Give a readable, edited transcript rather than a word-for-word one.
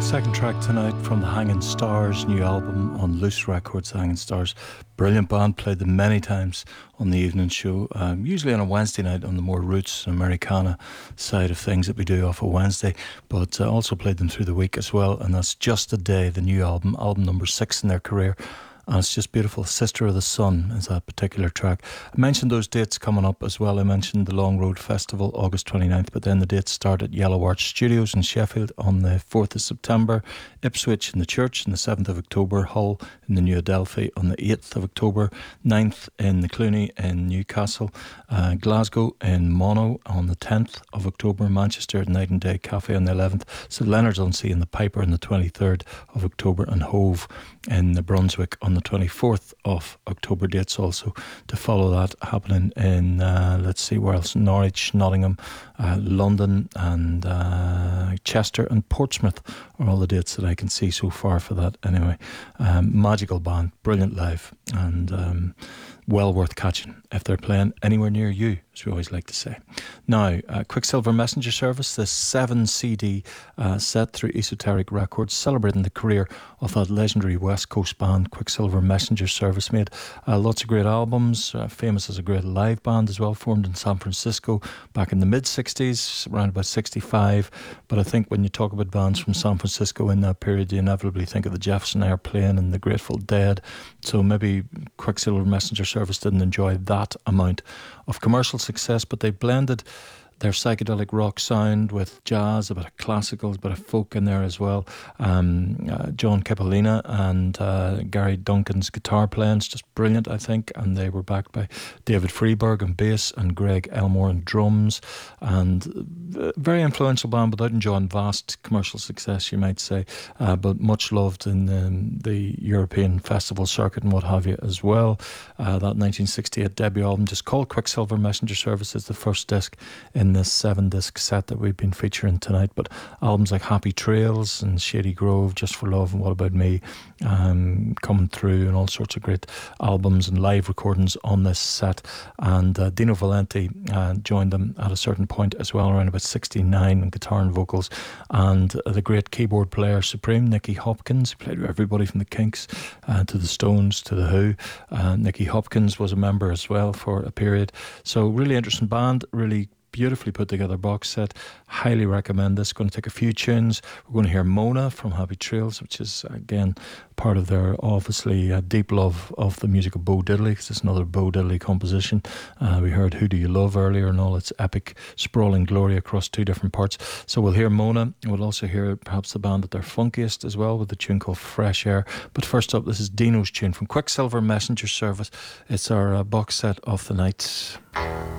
Second track tonight from the Hanging Stars new album on Loose Records. The Hanging Stars, brilliant band, played them many times on the evening show, usually on a Wednesday night on the more roots Americana side of things that we do off a Wednesday, but also played them through the week as well. And that's Just a Day, the new album number 6 in their career. And it's just beautiful. Sister of the Sun is that particular track. I mentioned those dates coming up as well. I mentioned the Long Road Festival, August 29th, but then the dates start at Yellow Arch Studios in Sheffield on the 4th of September, Ipswich in the Church on the 7th of October, Hull in the New Adelphi on the 8th of October, 9th in the Cluny in Newcastle, Glasgow in Mono on the 10th of October, Manchester at Night and Day Cafe on the 11th, St Leonard's-on-Sea in the Piper on the 23rd of October, and Hove in the Brunswick on the 24th of October. Dates also to follow that happening in let's see where else, Norwich, Nottingham, London and Chester and Portsmouth are all the dates that I can see so far for that. Anyway, magical band, brilliant live, and well worth catching if they're playing anywhere near you, as we always like to say. Now, Quicksilver Messenger Service, the 7 CD set through Esoteric Records, celebrating the career of that legendary West Coast band, Quicksilver Messenger Service. Made lots of great albums, famous as a great live band as well, formed in San Francisco back in the mid-60s, around about 65. But I think when you talk about bands from San Francisco in that period, you inevitably think of the Jefferson Airplane and the Grateful Dead. So maybe Quicksilver Messenger Service didn't enjoy that amount of commercial success, but they blended their psychedelic rock sound with jazz, a bit of classical, a bit of folk in there as well. John Cipollina and Gary Duncan's guitar playing's just brilliant, I think, and they were backed by David Freeberg on bass and Greg Elmore on drums, and very influential band without enjoying vast commercial success, you might say, but much loved in the European festival circuit and what have you as well. That 1968 debut album, just called Quicksilver Messenger Service, is the first disc in this 7-disc set that we've been featuring tonight. But albums like Happy Trails and Shady Grove, Just for Love and What About Me coming through, and all sorts of great albums and live recordings on this set. And Dino Valenti joined them at a certain point as well, around about 69, on guitar and vocals. And the great keyboard player supreme, Nicky Hopkins, who played with everybody from the Kinks to the Stones to the Who. Nicky Hopkins was a member as well for a period. So really interesting band, really beautifully put together box set. Highly recommend this. Going to take a few tunes. We're going to hear Mona from Happy Trails, which is again part of their obviously deep love of the music of Bo Diddley, because it's another Bo Diddley composition. We heard Who Do You Love earlier and all its epic sprawling glory across 2 different parts. So we'll hear Mona. We'll also hear perhaps the band at their funkiest as well, with a tune called Fresh Air. But first up, this is Dino's tune from Quicksilver Messenger Service. It's our box set of the night.